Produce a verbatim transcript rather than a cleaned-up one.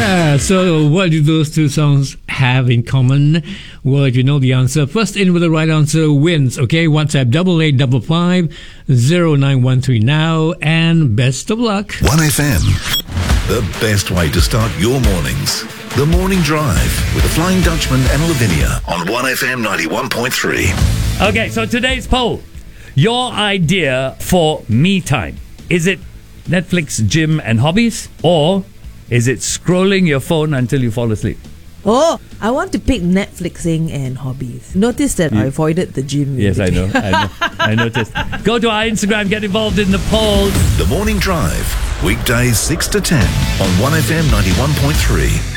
Yeah, so what do those two songs have in common? Well, if you know the answer, first in with the right answer wins, okay? WhatsApp double eight double five zero nine one three now, and best of luck. one F M, the best way to start your mornings. The Morning Drive with the Flying Dutchman and Lavinia on one F M ninety-one point three. Okay, so today's poll. Your idea for me time. Is it Netflix, gym and hobbies? Or is it scrolling your phone until you fall asleep? Oh, I want to pick Netflixing and hobbies. Notice that I avoided the gym. Yes, I know. I know. I noticed. Go to our Instagram, get involved in the polls. The Morning Drive, weekdays six to ten on one F M ninety-one point three.